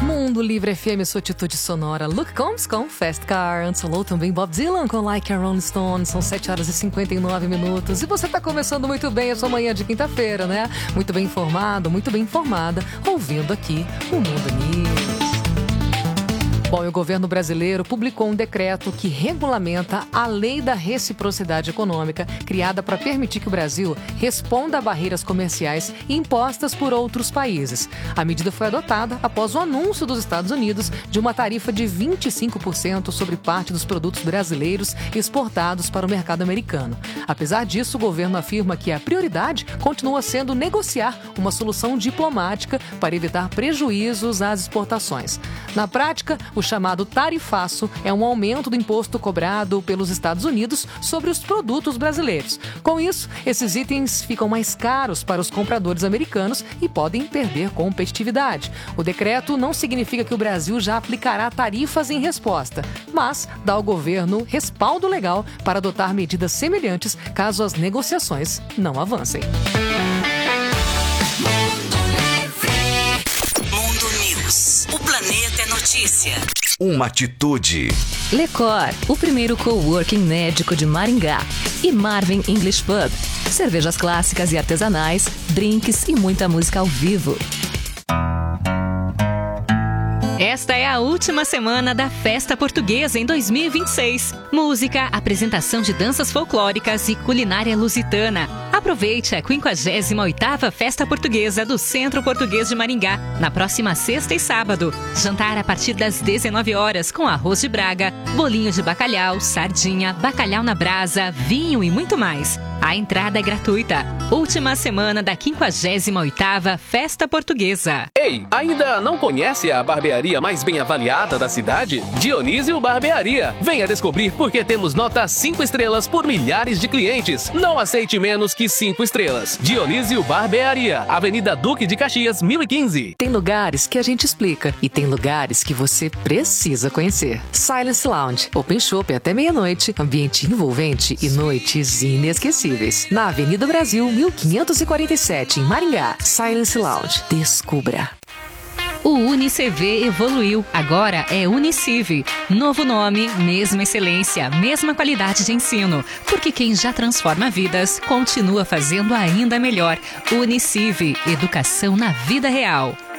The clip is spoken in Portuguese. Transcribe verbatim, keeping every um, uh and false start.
Mundo Livre F M, sua atitude sonora. Luke Combs com Fast Car. Antes falou também Bob Dylan com Like a Rolling Stone. São sete horas e cinquenta e nove minutos. E você tá começando muito bem a sua manhã de quinta-feira, né? Muito bem informado, muito bem informada, ouvindo aqui o Mundo News. Bom, e o governo brasileiro publicou um decreto que regulamenta a Lei da Reciprocidade Econômica, criada para permitir que o Brasil responda a barreiras comerciais impostas por outros países. A medida foi adotada após o anúncio dos Estados Unidos de uma tarifa de vinte e cinco por cento sobre parte dos produtos brasileiros exportados para o mercado americano. Apesar disso, o governo afirma que a prioridade continua sendo negociar uma solução diplomática para evitar prejuízos às exportações. Na prática, o O chamado tarifaço é um aumento do imposto cobrado pelos Estados Unidos sobre os produtos brasileiros. Com isso, esses itens ficam mais caros para os compradores americanos e podem perder competitividade. O decreto não significa que o Brasil já aplicará tarifas em resposta, mas dá ao governo respaldo legal para adotar medidas semelhantes caso as negociações não avancem. O planeta é notícia. Uma atitude. Lecor, o primeiro coworking médico de Maringá. E Marvin English Pub. Cervejas clássicas e artesanais, drinks e muita música ao vivo. Esta é a última semana da Festa Portuguesa em dois mil e vinte e seis. Música, apresentação de danças folclóricas e culinária lusitana. Aproveite a quinquagésima oitava Festa Portuguesa do Centro Português de Maringá, na próxima sexta e sábado. Jantar a partir das dezenove horas com arroz de Braga, bolinho de bacalhau, sardinha, bacalhau na brasa, vinho e muito mais. A entrada é gratuita. Última semana da quinquagésima oitava Festa Portuguesa. Ei, ainda não conhece a barbearia mais bem avaliada da cidade? Dionísio Barbearia. Venha descobrir porque temos nota cinco estrelas por milhares de clientes. Não aceite menos que cinco estrelas. Dionísio Barbearia, Avenida Duque de Caxias, mil e quinze. Tem lugares que a gente explica e tem lugares que você precisa conhecer. Silence Lounge, Open Shop até meia-noite, ambiente envolvente e noites inesquecíveis. Na Avenida Brasil, mil quinhentos e quarenta e sete, em Maringá. Silence Lounge. Descubra. O UniCV evoluiu, agora é Uniciv. Novo nome, mesma excelência, mesma qualidade de ensino. Porque quem já transforma vidas, continua fazendo ainda melhor. Uniciv, educação na vida real.